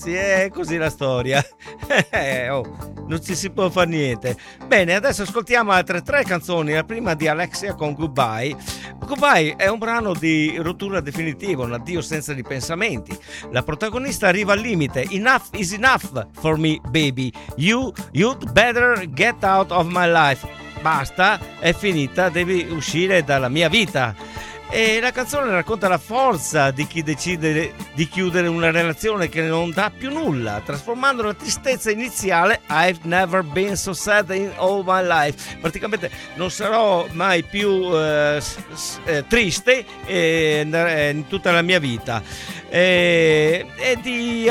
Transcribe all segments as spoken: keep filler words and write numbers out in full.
Sì, è così la storia. Eh, oh, non ci si può fare niente. Bene, adesso ascoltiamo altre tre canzoni. La prima di Alexia con Goodbye. Goodbye è un brano di rottura definitiva, un addio senza ripensamenti. La protagonista arriva al limite. Enough is enough for me, baby. You, you'd better get out of my life. Basta, è finita, devi uscire dalla mia vita. E la canzone racconta la forza di chi decide di chiudere una relazione che non dà più nulla, trasformando la tristezza iniziale I've never been so sad in all my life. Praticamente non sarò mai più eh, eh, triste eh, in tutta la mia vita. E, e di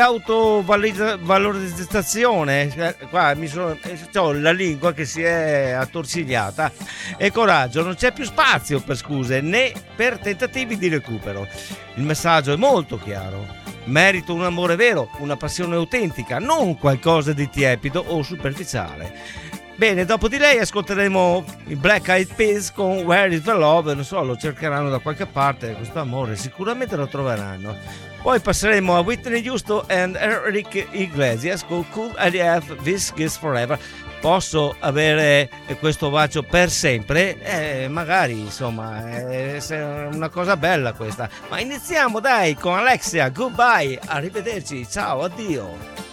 autovalorizzazione, qua mi sono ho la lingua che si è attorcigliata. E coraggio, non c'è più spazio per scuse né per tentativi di recupero. Il messaggio è molto chiaro: merito un amore vero, una passione autentica, non qualcosa di tiepido o superficiale. Bene, dopo di lei ascolteremo i Black Eyed Peas con Where is the Love. Non so, lo cercheranno da qualche parte questo amore, sicuramente lo troveranno. Poi passeremo a Whitney Houston and Enrique Iglesias con Could I Have This Kiss Forever. Posso avere questo bacio per sempre? Eh, magari, insomma, è una cosa bella questa. Ma iniziamo dai con Alexia, Goodbye, arrivederci, ciao, addio.